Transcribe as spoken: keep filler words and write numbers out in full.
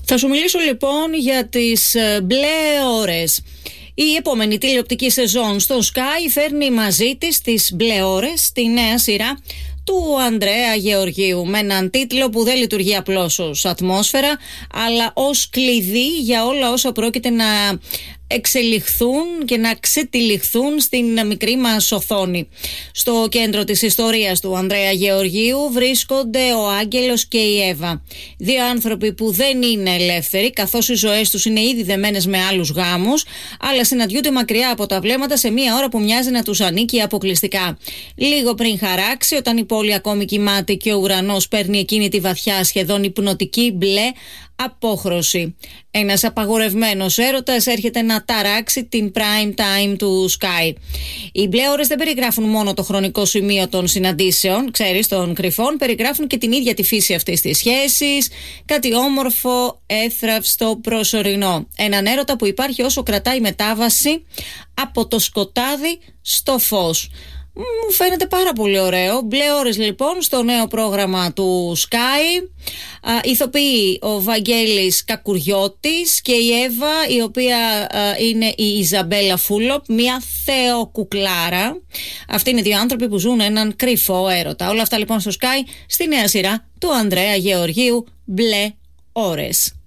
Θα σου μιλήσω λοιπόν για τις μπλε ώρες. Η επόμενη τηλεοπτική σεζόν στο Sky φέρνει μαζί της τις μπλε ώρες, τη νέα σειρά του Ανδρέα Γεωργίου, με έναν τίτλο που δεν λειτουργεί απλώς ως ατμόσφαιρα, αλλά ως κλειδί για όλα όσα πρόκειται να εξελιχθούν και να ξετυλιχθούν στην μικρή μας οθόνη. Στο κέντρο της ιστορίας του Ανδρέα Γεωργίου βρίσκονται ο Άγγελος και η Εύα. Δύο άνθρωποι που δεν είναι ελεύθεροι, καθώς οι ζωές τους είναι ήδη δεμένες με άλλους γάμους, αλλά συναντιούνται μακριά από τα βλέμματα σε μια ώρα που μοιάζει να τους ανήκει αποκλειστικά. Λίγο πριν χαράξει, όταν η πόλη ακόμη κοιμάται και ο ουρανός παίρνει εκείνη τη βαθιά, σχεδόν υπνοτική μπλε απόχρωση. Ένας απαγορευμένος έρωτας έρχεται να ταράξει την prime time του Sky. Οι μπλε ώρες δεν περιγράφουν μόνο το χρονικό σημείο των συναντήσεων, ξέρεις, των κρυφών, περιγράφουν και την ίδια τη φύση αυτής της σχέσης, κάτι όμορφο, εύθραυστο, προσωρινό. Έναν έρωτα που υπάρχει όσο κρατάει η μετάβαση από το σκοτάδι στο φως. Μου φαίνεται πάρα πολύ ωραίο. Μπλε ώρες λοιπόν στο νέο πρόγραμμα του Sky. Α, ηθοποιεί ο Βαγγέλης Κακουριώτης και η Εύα, η οποία α, είναι η Ιζαμπέλα Φούλοπ, μια θεοκουκλάρα. Αυτοί είναι δύο άνθρωποι που ζουν έναν κρυφό έρωτα. Όλα αυτά λοιπόν στο Sky, στη νέα σειρά του Ανδρέα Γεωργίου, μπλε ώρες.